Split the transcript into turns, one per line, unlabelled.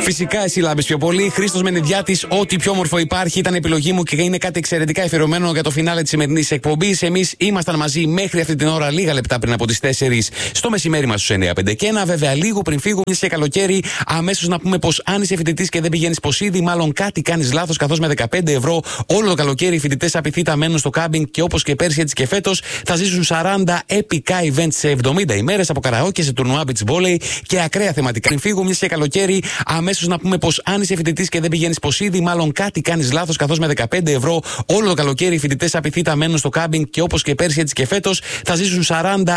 Φυσικά εσύ λάμπεις πιο πολύ. Χρήστος Μενεδιάτης, ό,τι πιο όμορφο υπάρχει, ήταν επιλογή μου και είναι κάτι εξαιρετικά αφιερωμένο για το φινάλε της σημερινής εκπομπής. Εμείς ήμασταν μαζί μέχρι αυτή την ώρα, λίγα λεπτά πριν από τις 4 στο μεσημέρι μας στους 9:51. Βέβαια, λίγο πριν φύγουμε σε καλοκαίρι, αμέσως να πούμε πως αν είσαι φοιτητής και δεν πηγαίνεις ποσίδι, μάλλον κάτι κάνεις λάθος, καθώς με 15 ευρώ όλο το καλοκαίρι οι φοιτητές απειθήτα μένουν στο κάμπινγκ και όπως και πέρσι έτσι και φέτος θα ζήσουν 40 επικά events σε 70 ημέρες από καραόκε σε τουρνουά beach volley και ακραία θεματικά. Πριν φύγουμε σε καλοκαίρι, αμέσως να πούμε πως αν είσαι φοιτητής και δεν πηγαίνεις ποσίδι, μάλλον κάτι κάνεις λάθος, καθώς με 15 ευρώ όλο το καλοκαίρι οι φοιτητές απειθήτα μένουν στο κάμπινγκ και όπως και πέρσι έτσι και φέτος θα ζήσουν 40